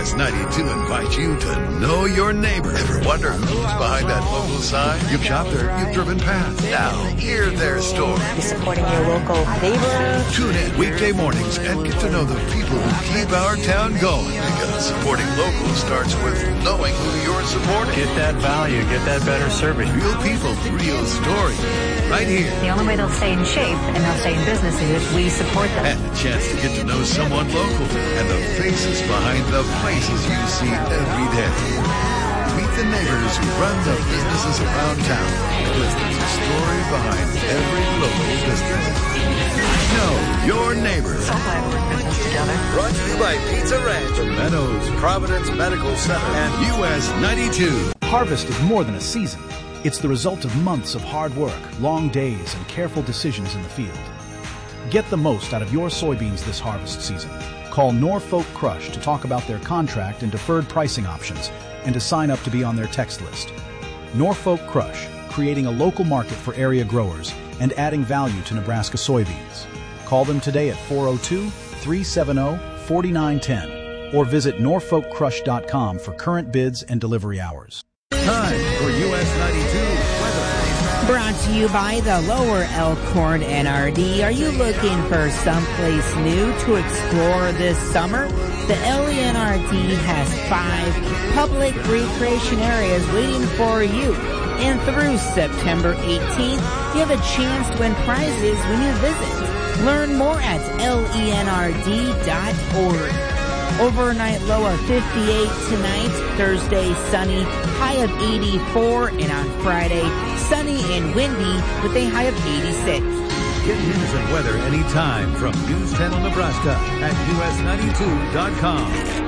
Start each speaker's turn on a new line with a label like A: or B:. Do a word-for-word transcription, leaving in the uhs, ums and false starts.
A: S ninety-two invites you to know your neighbor. Ever wonder who's behind that local sign? You've shopped there, you've driven past. Now, hear their story.
B: You're supporting your local neighbor.
A: Tune in weekday mornings and get to know the people who keep our town going. Because supporting local starts with knowing who you're supporting.
C: Get that value, get that better service.
A: Real people, real stories. Right here.
B: The only way they'll stay in shape and they'll stay in business is if we support them.
A: And a chance to get to know someone local and the faces behind the places you see every day. Meet the neighbors who run the businesses around town, because there's a story behind every local business. Know your neighbors.
B: So glad we're in business together.
D: Brought to you by Pizza Ranch,
A: Meadows,
D: Providence Medical Center,
A: and U S ninety-two.
E: Harvest is more than a season. It's the result of months of hard work, long days, and careful decisions in the field. Get the most out of your soybeans this harvest season. Call Norfolk Crush to talk about their contract and deferred pricing options and to sign up to be on their text list. Norfolk Crush, creating a local market for area growers and adding value to Nebraska soybeans. Call them today at four oh two, three seven oh, four nine one oh or visit norfolk crush dot com for current bids and delivery hours.
A: Time for U S ninety-two weather.
F: Brought to you by the Lower Elkhorn N R D. Are you looking for someplace new to explore this summer? The L E N R D has five public recreation areas waiting for you. And through September eighteenth, you have a chance to win prizes when you visit. Learn more at L E N R D dot org. Overnight low of fifty-eight tonight, Thursday sunny, high of eighty-four, and on Friday sunny and windy with a high of eighty-six.
A: Get news and weather anytime from News Channel Nebraska at U S ninety-two dot com.